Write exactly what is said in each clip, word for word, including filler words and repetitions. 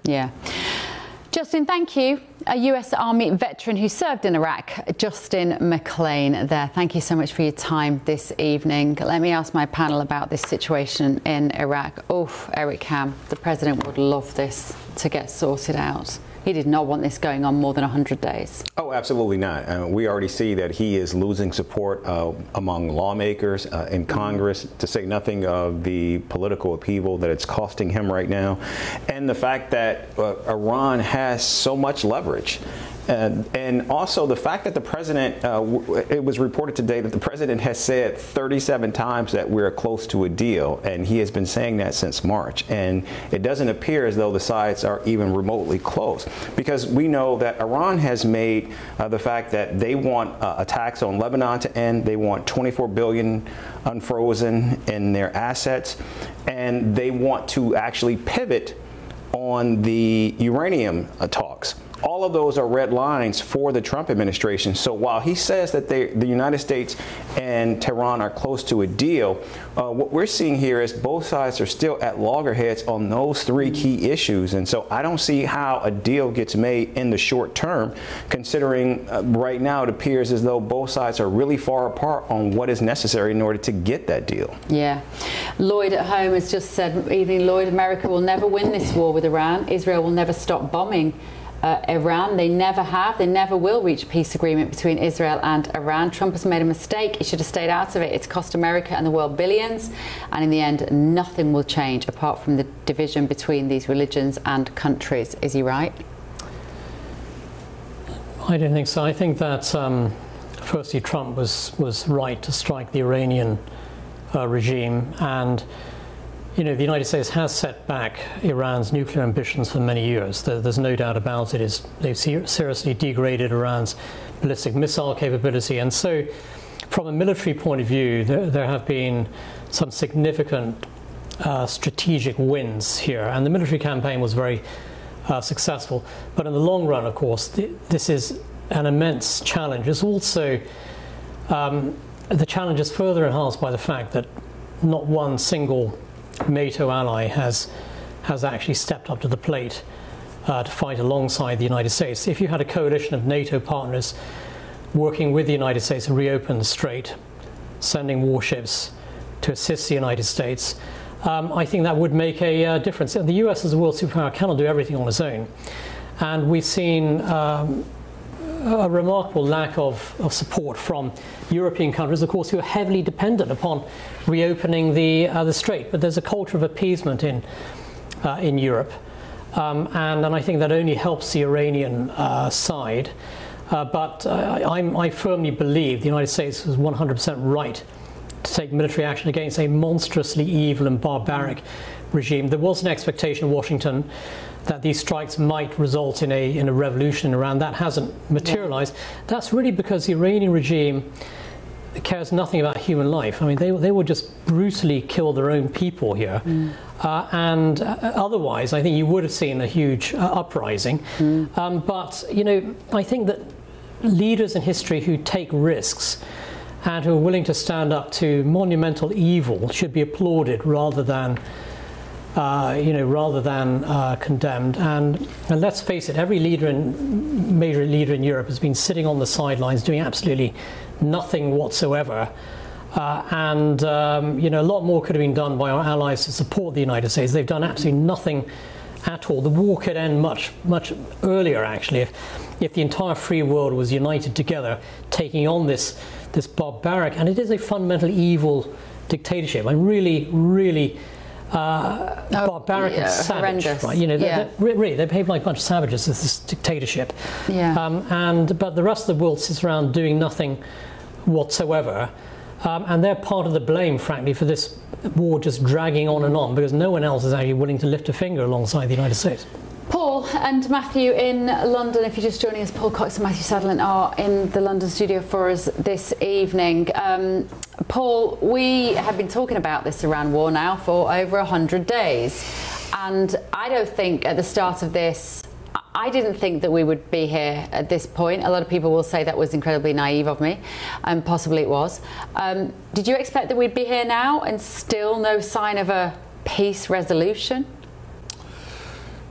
Yeah. Justin, thank you. A U S Army veteran who served in Iraq, Justin McLean there. Thank you so much for your time this evening. Let me ask my panel about this situation in Iraq. Oh, Eric Ham, the president would love this to get sorted out. He did not want this going on more than one hundred days. Oh, absolutely not. Uh, we already see that he is losing support uh, among lawmakers uh, in Congress, to say nothing of the political upheaval that it's costing him right now, and the fact that uh, Iran has so much leverage. And, and also the fact that the president, uh, w it was reported today that the president has said thirty-seven times that we're close to a deal, and he has been saying that since March. And it doesn't appear as though the sides are even remotely close, because we know that Iran has made uh, the fact that they want uh, a tax on Lebanon to end. They want twenty-four billion unfrozen in their assets, and they want to actually pivot on the uranium uh, talks. All of those are red lines for the Trump administration. So while he says that they, the United States and Tehran are close to a deal, uh, what we're seeing here is both sides are still at loggerheads on those three key issues. And so I don't see how a deal gets made in the short term, considering uh, right now it appears as though both sides are really far apart on what is necessary in order to get that deal. Yeah. Lloyd at home has just said, evening Lloyd, America will never win this war with Iran. Israel will never stop bombing Uh, Iran. They never have, they never will reach a peace agreement between Israel and Iran. Trump has made a mistake. He should have stayed out of it. It's cost America and the world billions, and in the end nothing will change apart from the division between these religions and countries. Is he right? I don't think so. I think that um, firstly Trump was was right to strike the Iranian uh, regime, and you know, the United States has set back Iran's nuclear ambitions for many years. There, there's no doubt about it. It's, they've ser seriously degraded Iran's ballistic missile capability. And so, from a military point of view, there, there have been some significant uh, strategic wins here. And the military campaign was very uh, successful. But in the long run, of course, th this is an immense challenge. It's also, um, the challenge is further enhanced by the fact that not one single NATO ally has has actually stepped up to the plate uh, to fight alongside the United States. If you had a coalition of NATO partners working with the United States to reopen the strait, sending warships to assist the United States, um, I think that would make a uh, difference. And the U S as a world superpower cannot do everything on its own, and we've seen um, a remarkable lack of, of support from European countries, of course, who are heavily dependent upon reopening the uh, the strait. But there's a culture of appeasement in uh, in Europe, um, and and I think that only helps the Iranian uh, side. Uh, but uh, I'm, I firmly believe the United States was one hundred percent right to take military action against a monstrously evil and barbaric regime. There was an expectation in Washington that these strikes might result in a in a revolution in Iran. That hasn't materialized. Yeah. That's really because the Iranian regime cares nothing about human life. I mean, they they would just brutally kill their own people here, mm. uh, and uh, otherwise, I think you would have seen a huge uh, uprising. Mm. Um, but you know, I think that leaders in history who take risks and who are willing to stand up to monumental evil should be applauded rather than. Uh, you know, rather than uh, condemned. And, and let's face it, every leader in, major leader in Europe has been sitting on the sidelines doing absolutely nothing whatsoever. Uh, and, um, you know, a lot more could have been done by our allies to support the United States. They've done absolutely nothing at all. The war could end much, much earlier, actually, if, if the entire free world was united together, taking on this, this barbaric, and it is a fundamentally evil dictatorship. I'm really, really Uh, oh, barbaric yeah, and savage, horrendous. Right? You know, they're, yeah. they're, really, they behave like a bunch of savages. This dictatorship, yeah. Um, and but the rest of the world sits around doing nothing whatsoever, um, and they're part of the blame, frankly, for this war just dragging on and on because no one else is actually willing to lift a finger alongside the United States. Paul and Matthew in London, if you're just joining us, Paul Cox and Matthew Sutherland are in the London studio for us this evening. Um, Paul, we have been talking about this Iran war now for over one hundred days, and I don't think at the start of this, I didn't think that we would be here at this point. A lot of people will say that was incredibly naive of me, and possibly it was. Um, did you expect that we'd be here now and still no sign of a peace resolution?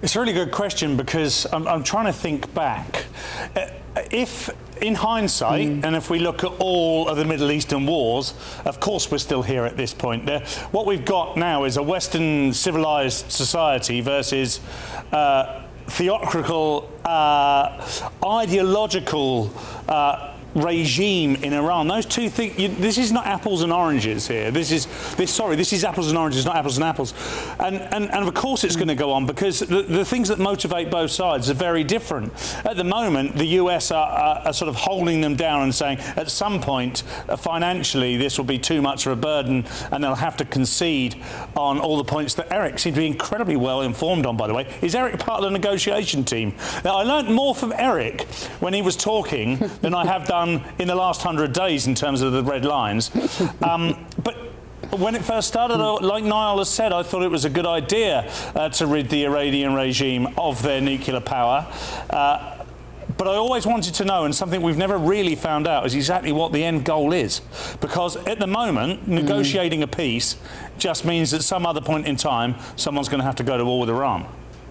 It's a really good question, because I'm, I'm trying to think back. Uh, if, in hindsight, mm. and if we look at all of the Middle Eastern wars, of course we're still here at this point. There, what we've got now is a Western civilized society versus uh, theocratical, uh, ideological uh, regime in Iran. Those two things, you, this is not apples and oranges here. This is, this, sorry, this is apples and oranges, not apples and apples. And, and, and of course it's going to go on, because the, the things that motivate both sides are very different. At the moment, the U S are, are, are sort of holding them down and saying, at some point, uh, financially, this will be too much of a burden, and they'll have to concede on all the points that Eric seemed to be incredibly well informed on, by the way. Is Eric part of the negotiation team? Now, I learned more from Eric when he was talking than I have done in the last hundred days in terms of the red lines. Um, but when it first started, like Niall has said, I thought it was a good idea uh, to rid the Iranian regime of their nuclear power. Uh, but I always wanted to know, and something we've never really found out, is exactly what the end goal is. Because at the moment, negotiating mm. a peace just means at some other point in time, someone's going to have to go to war with Iran.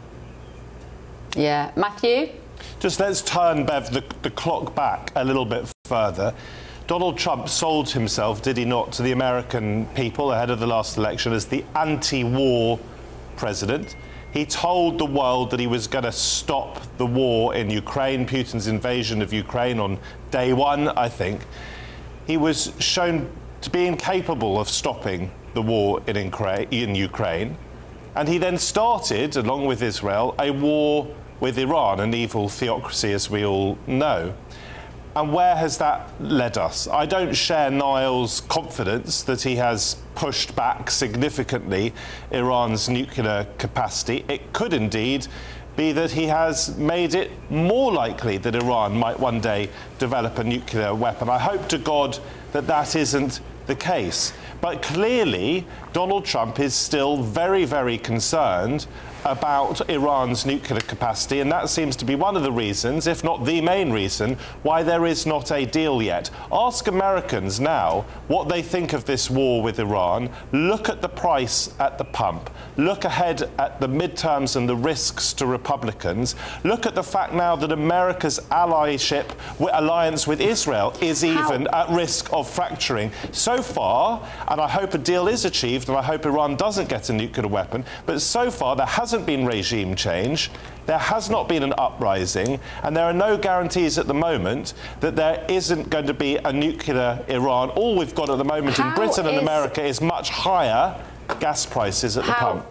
Yeah. Matthew? Just let's turn, Bev, the, the clock back a little bit further. Donald Trump sold himself, did he not, to the American people ahead of the last election as the anti-war president. He told the world that he was going to stop the war in Ukraine, Putin's invasion of Ukraine on day one, I think. He was shown to be incapable of stopping the war in, in Ukraine. And he then started, along with Israel, a war with Iran, an evil theocracy, as we all know. And where has that led us? I don't share Niall's confidence that he has pushed back significantly Iran's nuclear capacity. It could indeed be that he has made it more likely that Iran might one day develop a nuclear weapon. I hope to God that that isn't the case. But clearly, Donald Trump is still very, very concerned about Iran's nuclear capacity, and that seems to be one of the reasons, if not the main reason, why there is not a deal yet. Ask Americans now what they think of this war with Iran. Look at the price at the pump. Look ahead at the midterms and the risks to Republicans. Look at the fact now that America's allyship, alliance with Israel is even How? at risk of fracturing. So far, and I hope a deal is achieved, and I hope Iran doesn't get a nuclear weapon, but so far there hasn't been regime change, there has not been an uprising, and there are no guarantees at the moment that there isn't going to be a nuclear Iran. All we've got at the moment How in Britain and America is much higher gas prices at How? the pump.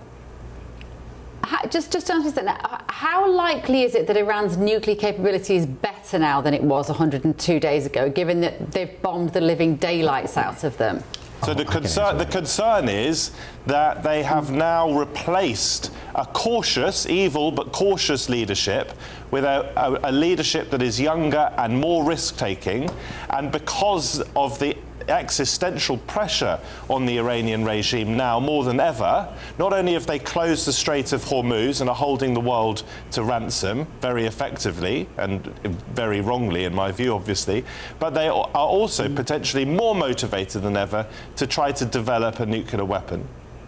How, just, just to understand, how likely is it that Iran's nuclear capability is better now than it was one hundred two days ago, given that they've bombed the living daylights out of them? So the concern, the concern is that they have now replaced a cautious, evil but cautious leadership with a, a, a leadership that is younger and more risk-taking, and because of the existential pressure on the Iranian regime now more than ever, not only have they closed the Strait of Hormuz and are holding the world to ransom very effectively and very wrongly in my view obviously, but they are also potentially more motivated than ever to try to develop a nuclear weapon.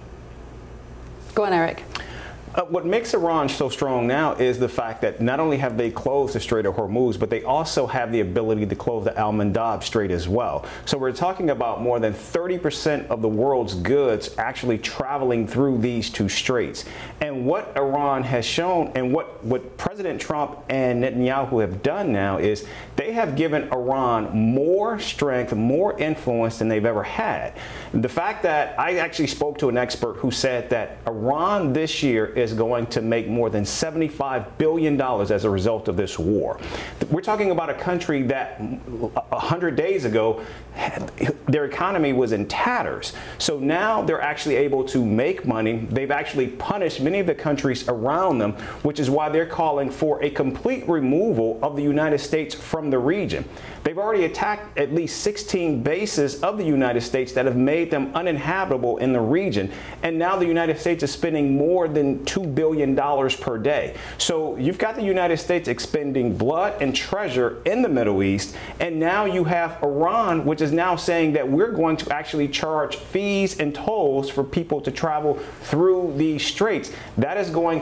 Go on, Eric. Uh, what makes Iran so strong now is the fact that not only have they closed the Strait of Hormuz, but they also have the ability to close the Al-Mandab Strait as well. So we're talking about more than thirty percent of the world's goods actually traveling through these two straits. And what Iran has shown, and what, what President Trump and Netanyahu have done now, is they have given Iran more strength, more influence than they've ever had. The fact that I actually spoke to an expert who said that Iran this year is going to make more than seventy-five billion dollars as a result of this war. We're talking about a country that one hundred days ago, their economy was in tatters. So now they're actually able to make money. They've actually punished many of the countries around them, which is why they're calling for a complete removal of the United States from the region. They've already attacked at least sixteen bases of the United States that have made them uninhabitable in the region. And now the United States is spending more than two billion dollars per day. So you've got the United States expending blood and treasure in the Middle East, and now you have Iran, which is now saying that we're going to actually charge fees and tolls for people to travel through these straits. That is going